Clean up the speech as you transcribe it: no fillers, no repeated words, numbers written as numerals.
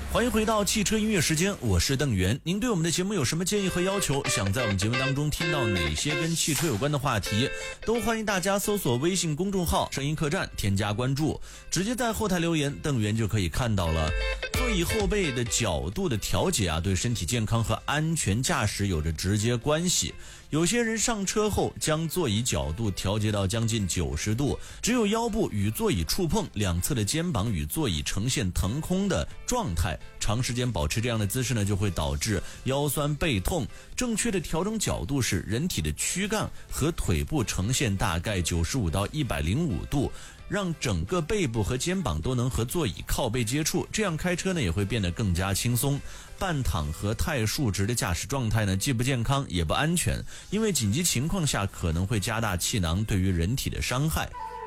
欢迎回到汽车音乐时间，我是邓源。您对我们的节目有什么建议和要求？想在我们节目当中听到哪些跟汽车有关的话题？都欢迎大家搜索微信公众号声音客栈，添加关注，直接在后台留言，邓源就可以看到了。座椅后背的角度的调节对身体健康和安全驾驶有着直接关系。有些人上车后将座椅角度调节到将近90度，只有腰部与座椅触碰，两侧的肩膀与座椅呈现腾空的状态，长时间保持这样的姿势就会导致腰酸背痛。正确的调整角度是人体的躯干和腿部呈现大概95到105度，让整个背部和肩膀都能和座椅靠背接触，这样开车也会变得更加轻松。半躺和太竖直的驾驶状态既不健康也不安全，因为紧急情况下可能会加大气囊对于人体的伤害。